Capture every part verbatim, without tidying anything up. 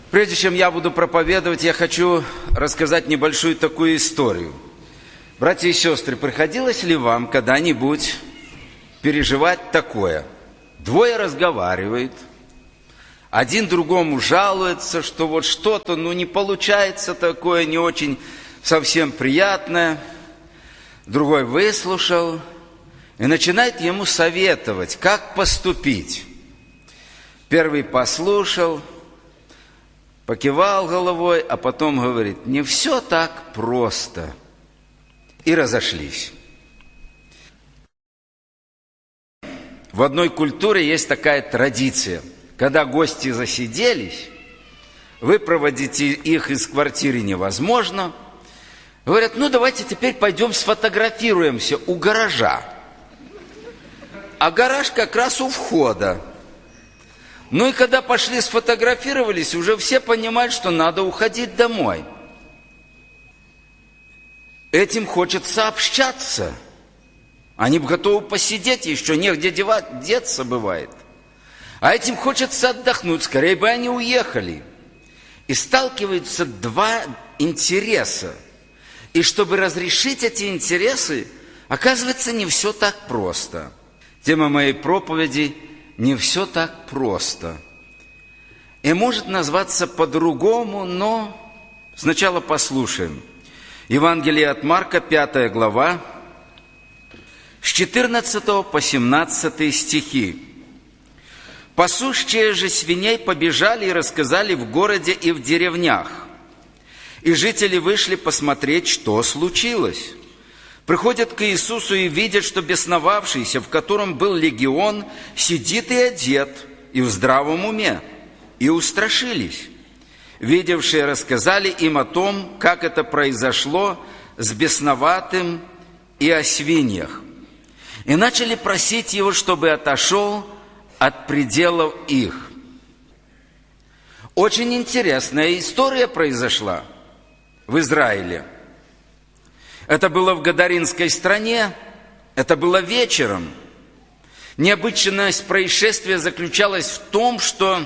Прежде чем я буду проповедовать, я хочу рассказать небольшую такую историю. Братья и сестры, приходилось ли вам когда-нибудь переживать такое? Двое разговаривают, один другому жалуется, что вот что-то, ну, не получается такое, не очень совсем приятное. Другой выслушал и начинает ему советовать, как поступить. Первый послушал, покивал головой, а потом говорит: не все так просто. И разошлись. В одной культуре есть такая традиция. Когда гости засиделись, выпроводить их из квартиры невозможно. Говорят: ну давайте теперь пойдем сфотографируемся у гаража. А гараж как раз у входа. Ну и когда пошли сфотографировались, уже все понимают, что надо уходить домой. Этим хочется общаться. Они готовы посидеть, еще негде девать, деться бывает. А этим хочется отдохнуть, скорее бы они уехали. И сталкиваются два интереса. И чтобы разрешить эти интересы, оказывается, не все так просто. Тема моей проповеди – не все так просто. И может назваться по-другому, но сначала послушаем. Евангелие от Марка, пятая глава, с четырнадцатого по семнадцатый стихи. «Пасущие же свиней побежали и рассказали в городе и в деревнях. И жители вышли посмотреть, что случилось. Приходят к Иисусу и видят, что бесновавшийся, в котором был легион, сидит и одет, и в здравом уме, и устрашились. Видевшие рассказали им о том, как это произошло с бесноватым и о свиньях. И начали просить его, чтобы отошел от пределов их». Очень интересная история произошла в Израиле. Это было в Гадаринской стране, это было вечером. Необычность происшествия заключалась в том, что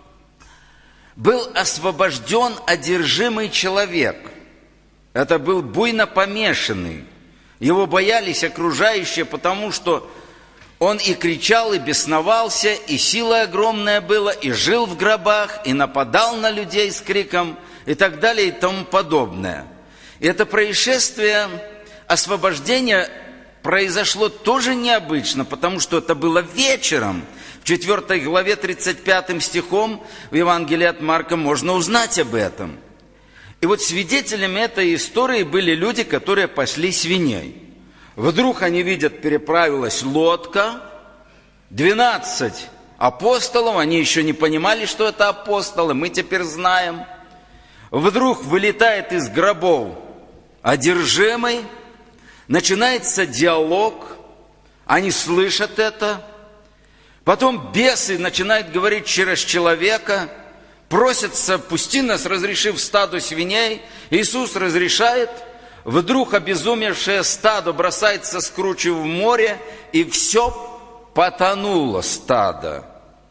был освобожден одержимый человек. Это был буйно помешанный. Его боялись окружающие, потому что он и кричал, и бесновался, и сила огромная была, и жил в гробах, и нападал на людей с криком, и так далее, и тому подобное. И это происшествие освобождения произошло тоже необычно, потому что это было вечером. В четвёртой главе тридцать пятым стихом в Евангелии от Марка можно узнать об этом. И вот свидетелями этой истории были люди, которые пасли свиней. Вдруг они видят, переправилась лодка, двенадцать апостолов, они еще не понимали, что это апостолы, мы теперь знаем. Вдруг вылетает из гробов одержимый, начинается диалог, они слышат это. Потом бесы начинают говорить через человека, просятся: пусти нас, разрешив стаду свиней. Иисус разрешает. Вдруг обезумевшее стадо бросается с кручи в море, и все потонуло стадо.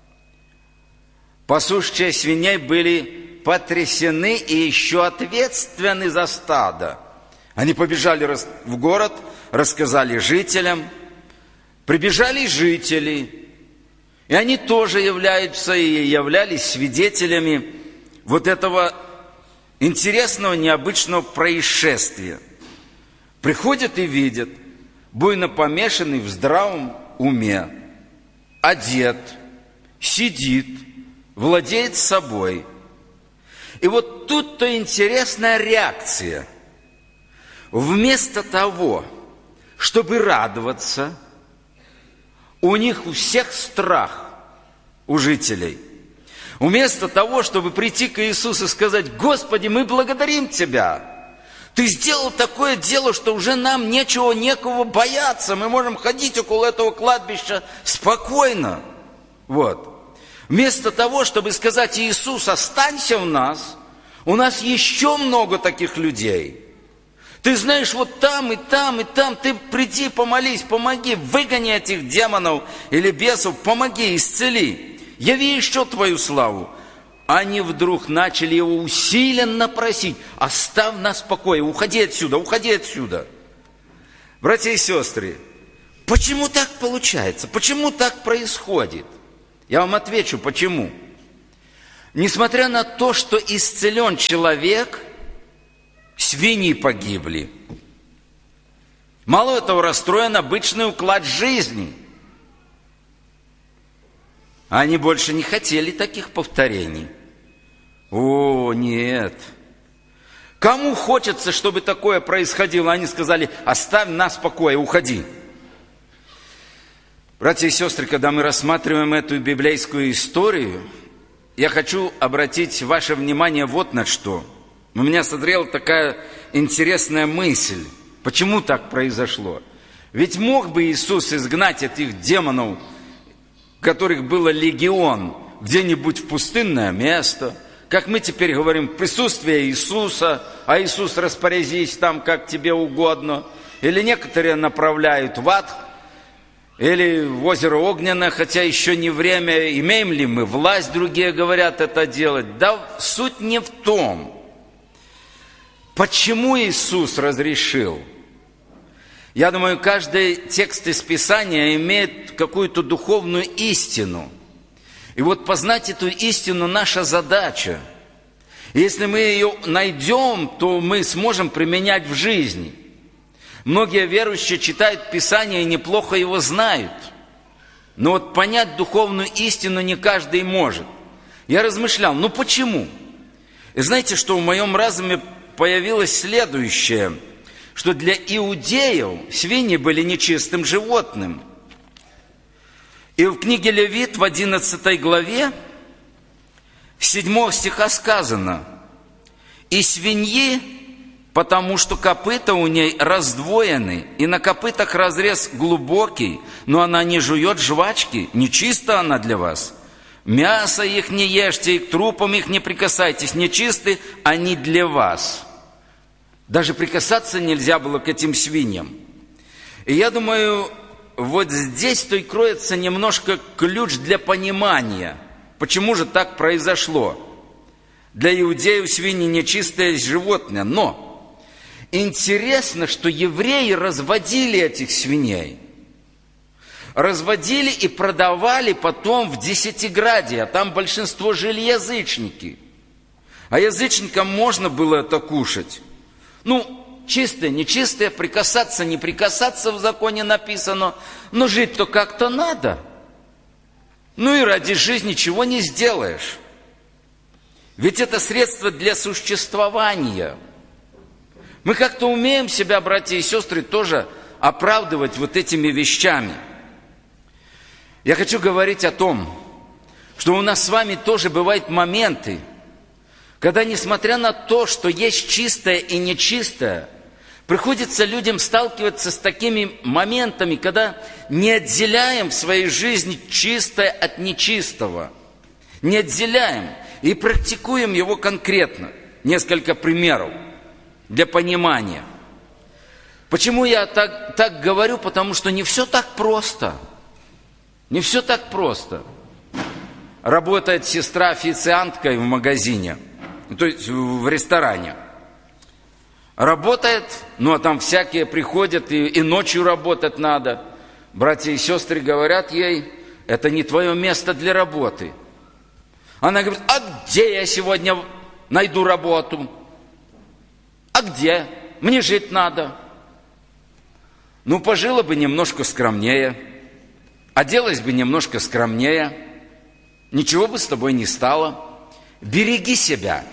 Пасущие свиней были потрясены и еще ответственны за стадо. Они побежали в город, рассказали жителям. Прибежали жители, и они тоже являются и являлись свидетелями вот этого интересного, необычного происшествия. Приходят и видят: буйно помешанный в здравом уме, одет, сидит, владеет собой. И вот тут-то интересная реакция. Вместо того, чтобы радоваться, у них у всех страх, у жителей. Вместо того, чтобы прийти к Иисусу и сказать: Господи, мы благодарим Тебя. Ты сделал такое дело, что уже нам нечего, некого бояться. Мы можем ходить около этого кладбища спокойно. Вот. Вместо того, чтобы сказать: Иисус, останься у нас, у нас еще много таких людей. Ты знаешь, вот там и там и там, ты приди, помолись, помоги, выгони этих демонов или бесов, помоги, исцели. Яви еще Твою славу. они вдруг начали его усиленно просить: оставь нас в покое, уходи отсюда, уходи отсюда. Братья и сестры, почему так получается? Почему так происходит? Я вам отвечу, почему. Несмотря на то, что исцелен человек, свиньи погибли. Мало этого, расстроен обычный уклад жизни. Они больше не хотели таких повторений. О, нет. Кому хочется, чтобы такое происходило? Они сказали: оставь нас в покое, уходи. Братья и сестры, когда мы рассматриваем эту библейскую историю, я хочу обратить ваше внимание вот на что. У меня созрела такая интересная мысль. Почему так произошло? Ведь мог бы Иисус изгнать этих демонов, которых было легион, где-нибудь в пустынное место, как мы теперь говорим, присутствие Иисуса, а Иисус: распорядись там, как тебе угодно. Или некоторые направляют в ад, или в озеро Огненное, хотя еще не время. Имеем ли мы власть, другие говорят, это делать? Да суть не в том. Почему Иисус разрешил? Я думаю, каждый текст из Писания имеет какую-то духовную истину. И вот познать эту истину наша задача. Если мы ее найдем, то мы сможем применять в жизни. Многие верующие читают Писание и неплохо его знают. Но вот понять духовную истину не каждый может. Я размышлял, ну почему? И знаете, что в моем разуме появилось следующее, что для иудеев свиньи были нечистым животным. И в книге Левит в одиннадцатой главе в седьмом стиха сказано: «И свиньи, потому что копыта у ней раздвоены, и на копытах разрез глубокий, но она не жует жвачки, нечиста она для вас. Мясо их не ешьте, и к трупам их не прикасайтесь, нечисты они для вас». Даже прикасаться нельзя было к этим свиньям. И я думаю, вот здесь-то и кроется немножко ключ для понимания, почему же так произошло. Для иудеев свиньи нечистое животное, но интересно, что евреи разводили этих свиней. Разводили и продавали потом в Десятиградии, а там большинство жили язычники. А язычникам можно было это кушать. Ну, чистое, нечистое, прикасаться, не прикасаться в законе написано, но жить-то как-то надо. Ну и ради жизни чего не сделаешь. Ведь это средство для существования. Мы как-то умеем себя, братья и сестры, тоже оправдывать вот этими вещами. Я хочу говорить о том, что у нас с вами тоже бывают моменты, когда, несмотря на то, что есть чистое и нечистое, приходится людям сталкиваться с такими моментами, когда не отделяем в своей жизни чистое от нечистого. Не отделяем и практикуем его конкретно. Несколько примеров для понимания. Почему я так, так говорю? Потому что не все так просто. Не все так просто. Работает сестра официанткой в магазине, то есть в ресторане. Работает, ну а там всякие приходят, и, и ночью работать надо. Братья и сестры говорят ей: это не твое место для работы. Она говорит: а где я сегодня найду работу? А где? Мне жить надо. Ну, пожила бы немножко скромнее, оделась бы немножко скромнее, ничего бы с тобой не стало. Береги себя.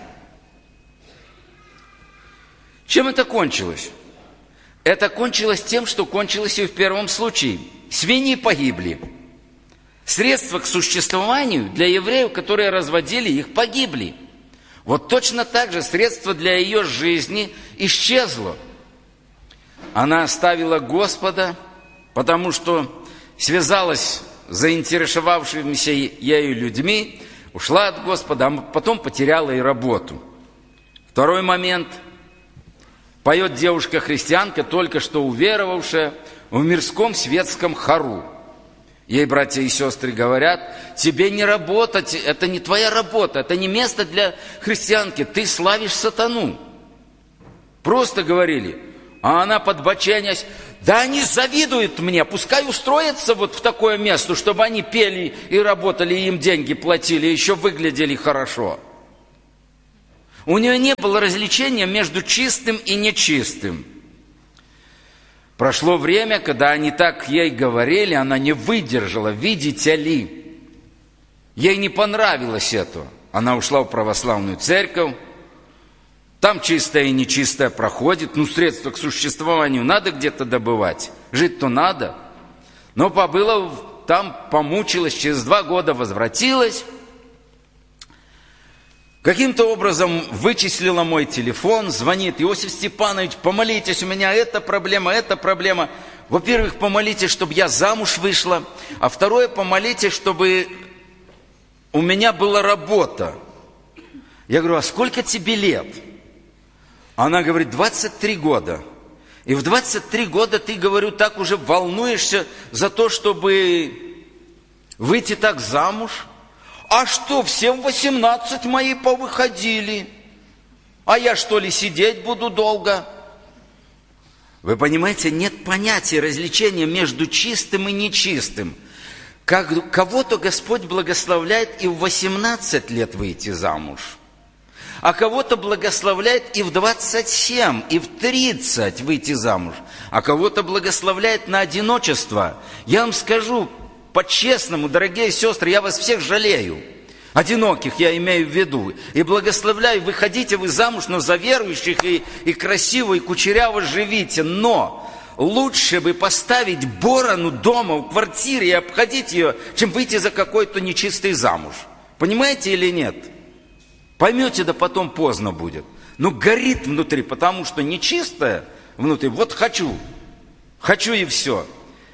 Чем это кончилось? Это кончилось тем, что кончилось и в первом случае. Свиньи погибли. Средства к существованию для евреев, которые разводили их, погибли. Вот точно так же средство для ее жизни исчезло. Она оставила Господа, потому что связалась с заинтересовавшимися ею людьми, ушла от Господа, а потом потеряла и работу. Второй момент. Поет девушка-христианка, только что уверовавшая, в мирском светском хору. Ей братья и сестры говорят: тебе не работать, это не твоя работа, это не место для христианки, ты славишь сатану. Просто говорили. А она, подбоченясь: да они завидуют мне, пускай устроятся вот в такое место, чтобы они пели и работали, и им деньги платили, и еще выглядели хорошо. У нее не было различения между чистым и нечистым. Прошло время, когда они так ей говорили, она не выдержала, видите ли. Ей не понравилось это. Она ушла в православную церковь. Там чистое и нечистое проходит. Ну, средства к существованию надо где-то добывать. Жить-то надо. Но побыла там, помучилась, через два года возвратилась. Каким-то образом вычислила мой телефон, звонит: Иосиф Степанович, помолитесь, у меня эта проблема, эта проблема. Во-первых, помолитесь, чтобы я замуж вышла, а второе, помолитесь, чтобы у меня была работа. Я говорю: а сколько тебе лет? Она говорит: двадцать три года. И в двадцать три года ты, говорю, так уже волнуешься за то, чтобы выйти так замуж? А что, все в восемнадцать мои повыходили? А я что ли сидеть буду долго? Вы понимаете, нет понятия различения между чистым и нечистым. Как, кого-то Господь благословляет и в восемнадцать лет выйти замуж. А кого-то благословляет и в двадцать семь, и в тридцать выйти замуж. А кого-то благословляет на одиночество. Я вам скажу по-честному, дорогие сестры, я вас всех жалею. Одиноких я имею в виду. И благословляю, выходите вы замуж, но за верующих, и, и красиво, и кучеряво живите. Но лучше бы поставить борону дома, в квартире и обходить ее, чем выйти за какой-то нечистый замуж. Понимаете или нет? Поймете, да потом поздно будет. Но горит внутри, потому что нечистое внутри. Вот хочу, хочу и все.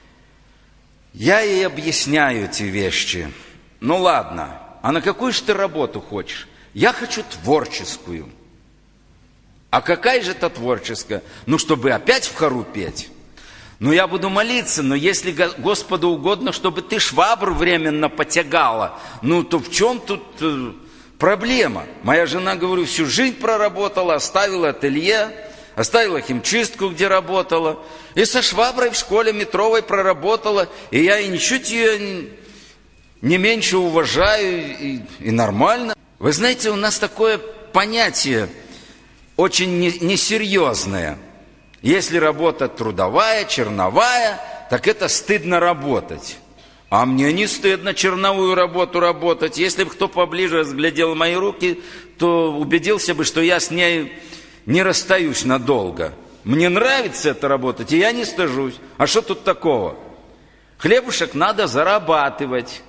Я ей объясняю эти вещи. Ну ладно, а на какую же ты работу хочешь? Я хочу творческую. А какая же это творческая? Ну, чтобы опять в хору петь. Ну, я буду молиться, но если Господу угодно, чтобы ты швабру временно потягала, ну, то в чем тут э, проблема? Моя жена, говорю, всю жизнь проработала, оставила ателье, оставила химчистку, где работала, и со шваброй в школе метровой проработала, и я и ничуть ее не меньше уважаю, и, и нормально. Вы знаете, у нас такое понятие очень несерьезное. Если работа трудовая, черновая, так это стыдно работать. А мне не стыдно черновую работу работать. Если бы кто поближе разглядел мои руки, то убедился бы, что я с ней не расстаюсь надолго. Мне нравится это работать, и я не стыжусь. А что тут такого? Хлебушек надо зарабатывать.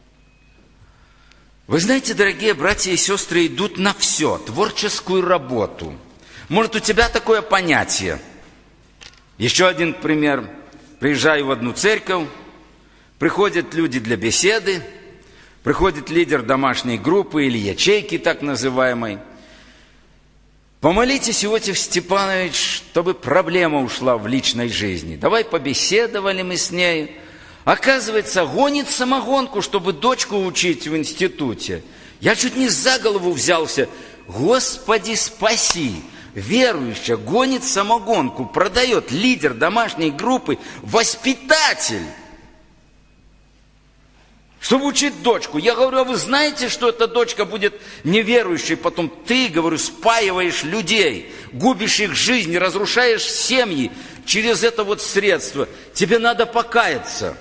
Вы знаете, дорогие братья и сестры, идут на все, творческую работу. Может, у тебя такое понятие? Еще один пример. Приезжаю в одну церковь, приходят люди для беседы, приходит лидер домашней группы или ячейки так называемой. Помолитесь, Иосиф Степанович, чтобы проблема ушла в личной жизни. Давай побеседовали мы с ней. Оказывается, гонит самогонку, чтобы дочку учить в институте. Я чуть не за голову взялся. Господи, спаси! Верующая гонит самогонку, продает лидер домашней группы, воспитатель, чтобы учить дочку. Я говорю: а вы знаете, что эта дочка будет неверующей? Потом ты, говорю, спаиваешь людей, губишь их жизнь, разрушаешь семьи через это вот средство. Тебе надо покаяться.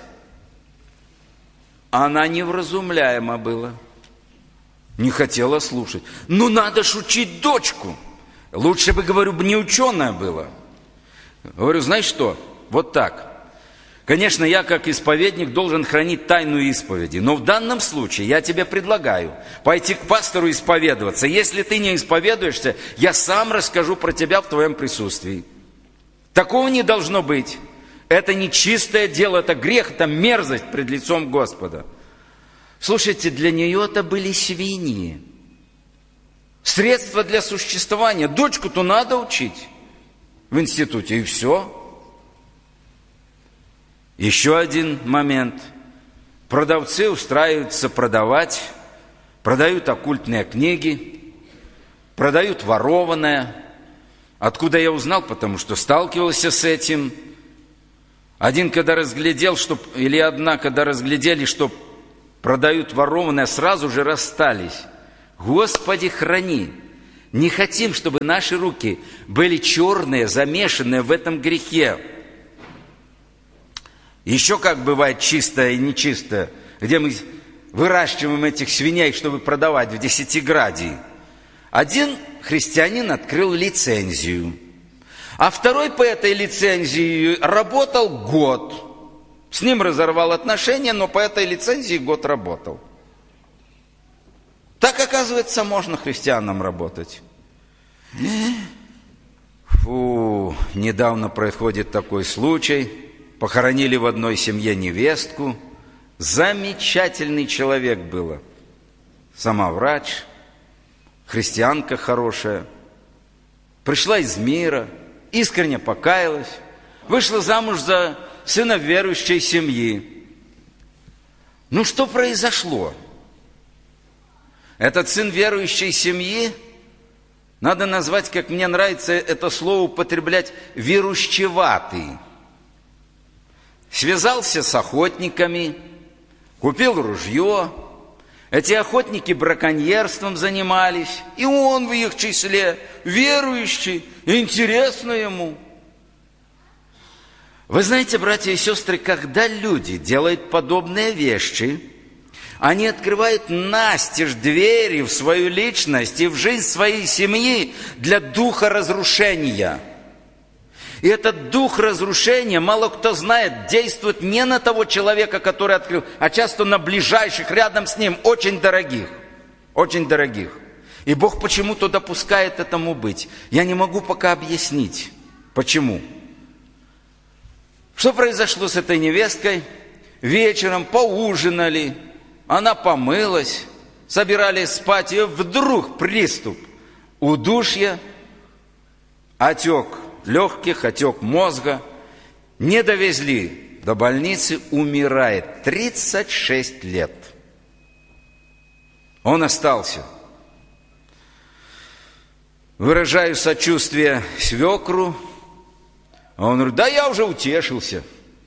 Она невразумляема была. Не хотела слушать. Ну, надо ж учить дочку. Лучше бы, говорю, не ученая была. Говорю: знаешь что, вот так. Конечно, я как исповедник должен хранить тайну исповеди. Но в данном случае я тебе предлагаю пойти к пастору исповедоваться. Если ты не исповедуешься, я сам расскажу про тебя в твоем присутствии. Такого не должно быть. Это не чистое дело, это грех, это мерзость пред лицом Господа. Слушайте, для нее это были свиньи. Средства для существования. Дочку-то надо учить в институте, и все. Еще один момент. продавцы устраиваются продавать, продают оккультные книги, продают ворованное. Откуда я узнал? Потому что сталкивался с этим. Один, когда разглядел, что, или одна, когда разглядели, что продают ворованное, сразу же расстались. Господи, храни! Не хотим, чтобы наши руки были черные, замешанные в этом грехе. Еще как бывает чистое и нечистое, где мы выращиваем этих свиней, чтобы продавать в Десятиградии. Один христианин открыл лицензию, а второй по этой лицензии работал год. С ним разорвал отношения, но по этой лицензии год работал. Так, оказывается, можно христианам работать. Фу, недавно происходит такой случай. Похоронили в одной семье невестку. Замечательный человек была. Сама врач, христианка хорошая. Пришла из мира, искренне покаялась, вышла замуж за сына верующей семьи. Ну, что произошло? Этот сын верующей семьи, надо назвать, как мне нравится это слово употреблять, верущеватый. Связался с охотниками, купил ружье. Эти охотники браконьерством занимались, и он в их числе верующий, интересно ему. Вы знаете, братья и сестры, когда люди делают подобные вещи, они открывают настежь двери в свою личность и в жизнь своей семьи для духа разрушения. И этот дух разрушения, мало кто знает, действует не на того человека, который открыл, а часто на ближайших, рядом с ним, очень дорогих. Очень дорогих. И Бог почему-то допускает этому быть. Я не могу пока объяснить, почему. Что произошло с этой невесткой? Вечером поужинали, она помылась, собирались спать, и вдруг приступ удушья, отек легких, отек мозга, не довезли до больницы, умирает, тридцать шесть лет. Он остался. Выражаю сочувствие свекру, а он говорит: да я уже утешился.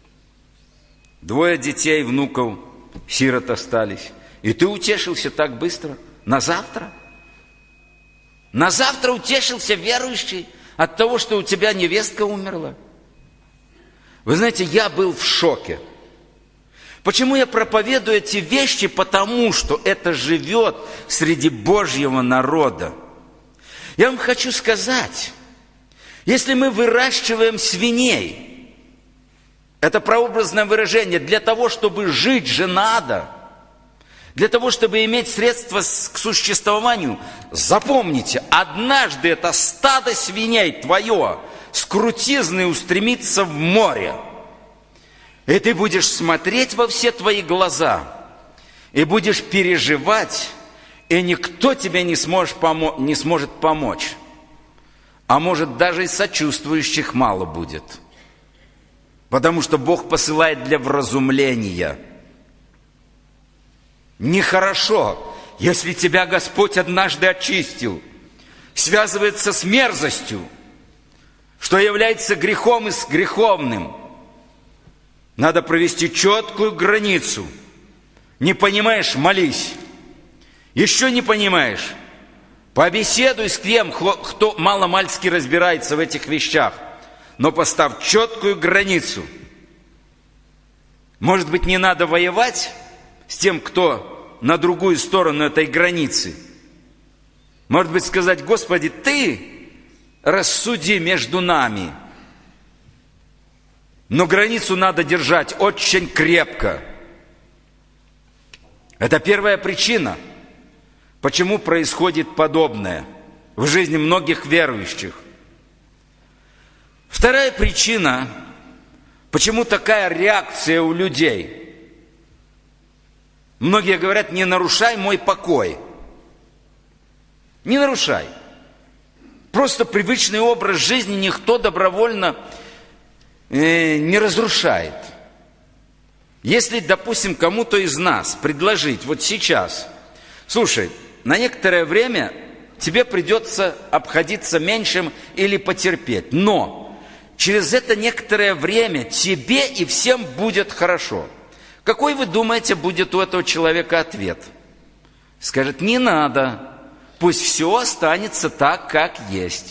Двое детей, внуков, сирот остались. И ты утешился так быстро? На завтра? На завтра утешился верующий от того, что у тебя невестка умерла? Вы знаете, я был в шоке. Почему я проповедую эти вещи? Потому что это живет среди Божьего народа. Я вам хочу сказать, если мы выращиваем свиней, это прообразное выражение, для того, чтобы жить же надо, для того, чтобы иметь средства к существованию, запомните, однажды это стадо свиней твое с крутизны устремится в море. И ты будешь смотреть во все твои глаза, и будешь переживать, и никто тебе не сможет, помо- не сможет помочь. А может, даже и сочувствующих мало будет. Потому что Бог посылает для вразумления. Нехорошо, если тебя Господь однажды очистил, связывается с мерзостью, что является грехом и с греховным. Надо провести четкую границу. Не понимаешь — молись. Еще не понимаешь — побеседуй с тем, кто маломальски разбирается в этих вещах, но поставь четкую границу. Может быть, не надо воевать с тем, кто на другую сторону этой границы. Может быть, сказать: Господи, Ты рассуди между нами. Но границу надо держать очень крепко. Это первая причина, почему происходит подобное в жизни многих верующих. Вторая причина, почему такая реакция у людей. Многие говорят: не нарушай мой покой. Не нарушай. Просто привычный образ жизни никто добровольно э, не разрушает. Если, допустим, кому-то из нас предложить вот сейчас, слушай, на некоторое время тебе придется обходиться меньшим или потерпеть, но через это некоторое время тебе и всем будет хорошо. Какой, вы думаете, будет у этого человека ответ? Скажет: не надо, пусть все останется так, как есть.